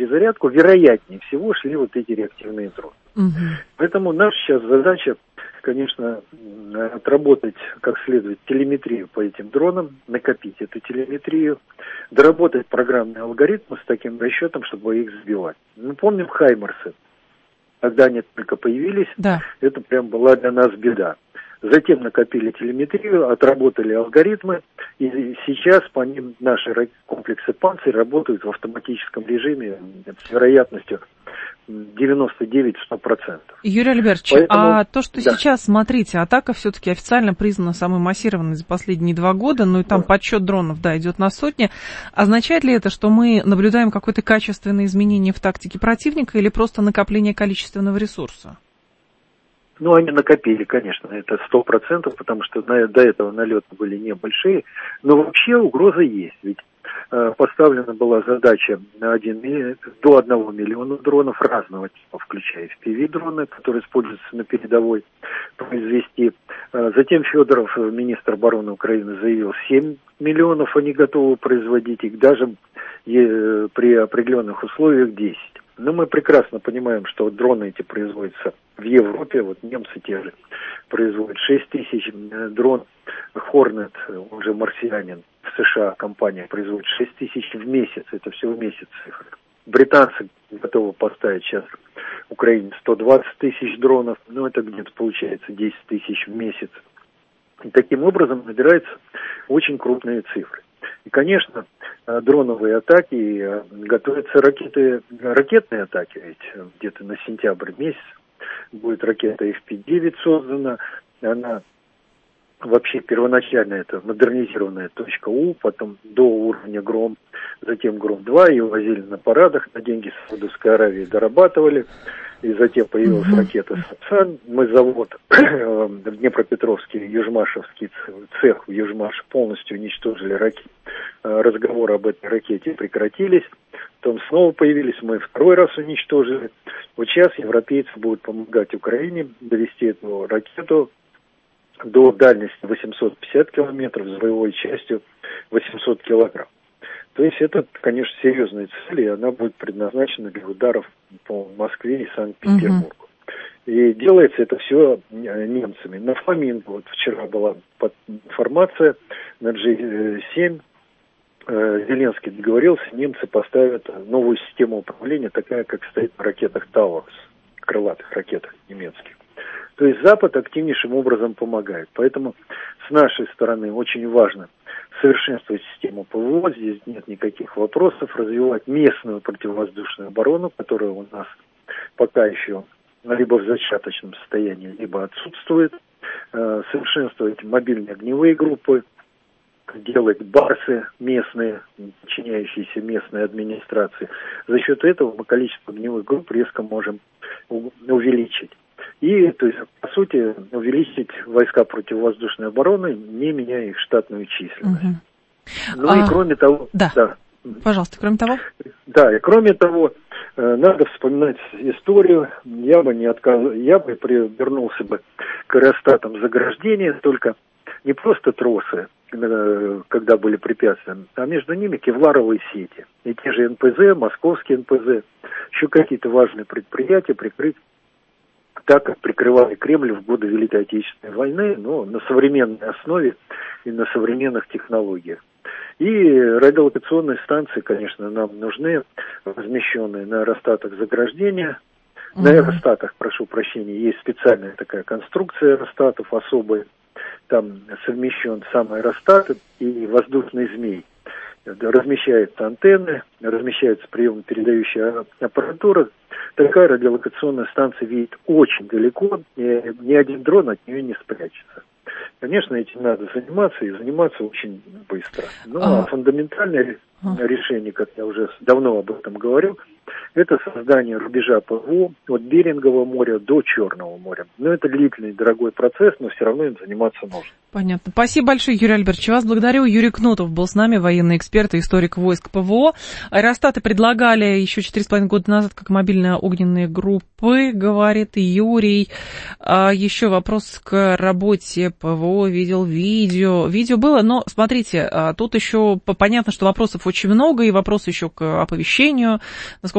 перезарядку, вероятнее всего шли вот эти реактивные дроны. Поэтому наша сейчас задача, конечно, отработать как следует телеметрию по этим дронам, накопить эту телеметрию, доработать программные алгоритмы с таким расчетом, чтобы их сбивать. Мы помним «Хаймарсы». Когда они только появились, это прям была для нас беда. Затем накопили телеметрию, отработали алгоритмы, и сейчас по ним наши комплексы «Панцирь» работают в автоматическом режиме с вероятностью 99-100%. Юрий Альбертович, а то, что сейчас, смотрите, атака все-таки официально признана самой массированной за последние 2 года, ну и там подсчет дронов, идет на сотни. Означает ли это, что мы наблюдаем какое-то качественное изменение в тактике противника или просто накопление количественного ресурса? Ну, они накопили, конечно, это 100%, потому что до этого налеты были небольшие, но вообще угроза есть, ведь поставлена была задача до 1 миллиона дронов разного типа, включая FPV-дроны, которые используются на передовой, произвести. Затем Федоров, министр обороны Украины, заявил, 7 миллионов они готовы производить, и даже при определенных условиях 10. Но мы прекрасно понимаем, что вот дроны эти производятся в Европе, вот немцы те же производят 6 тысяч, дрон Hornet, он же марсианин, в США компания производит 6 тысяч в месяц, это всего месяц цифры. Британцы готовы поставить сейчас Украине 120 тысяч дронов, но это где-то получается 10 тысяч в месяц. И таким образом набираются очень крупные цифры. И, конечно, дроновые атаки, готовятся ракетные атаки, ведь где-то на сентябрь месяц будет ракета FP-9 создана, она вообще первоначально это модернизированная .У, потом до уровня Гром, затем Гром-2, ее возили на парадах, на деньги Саудовской Аравии дорабатывали, и затем появилась ракета «Сапсан». Мы завод в Днепропетровске, Южмашевский цех в Южмаше полностью уничтожили ракеты. Разговоры об этой ракете прекратились. Потом снова появились, мы второй раз уничтожили. Вот сейчас европейцы будут помогать Украине довести эту ракету до дальности 850 километров, с боевой частью 800 килограмм. То есть это, конечно, серьезная цель, и она будет предназначена для ударов по Москве и Санкт-Петербургу. И делается это все немцами. На Фламинго, вот вчера была информация, на G7 Зеленский договорился, немцы поставят новую систему управления, такая, как стоит на ракетах Таурус, крылатых ракетах немецких. То есть Запад активнейшим образом помогает. Поэтому с нашей стороны очень важно совершенствовать систему ПВО, здесь нет никаких вопросов, развивать местную противовоздушную оборону, которая у нас пока еще либо в зачаточном состоянии, либо отсутствует, совершенствовать мобильные огневые группы, делать барсы местные, подчиняющиеся местной администрации. За счет этого мы количество огневых групп резко можем увеличить. И, то есть, по сути, увеличить войска противовоздушной обороны, не меняя их штатную численность. Ну и кроме того... Да, пожалуйста, кроме того? Да, и кроме того, надо вспоминать историю. Я бы вернулся бы к аэростатам заграждения, только не просто тросы, когда были препятствия, а между ними кевларовые сети. И те же НПЗ, московские НПЗ, еще какие-то важные предприятия прикрыть так, как прикрывали Кремль в годы Великой Отечественной войны, но на современной основе и на современных технологиях. И радиолокационные станции, конечно, нам нужны, размещенные на аэростатах заграждения. На аэростатах, прошу прощения, есть специальная такая конструкция аэростатов особая. Там совмещен сам аэростат и воздушный змей. Размещаются антенны, размещается приемо-передающая аппаратура. Такая радиолокационная станция видит очень далеко, и ни один дрон от нее не спрячется. Конечно, этим надо заниматься, и заниматься очень быстро. Но фундаментальное решение, как я уже давно об этом говорю, это создание рубежа ПВО от Берингового моря до Черного моря. Но это длительный, дорогой процесс, но все равно им заниматься нужно. Понятно. Спасибо большое, Юрий Альбертович. Вас благодарю. Юрий Кнутов был с нами, военный эксперт и историк войск ПВО. Аэростаты предлагали еще 4,5 года назад как мобильные огненные группы, говорит Юрий. Еще вопрос к работе ПВО. Видел видео. Видео было, но смотрите, тут еще понятно, что вопросов очень много, и вопросы еще к оповещению. Насколько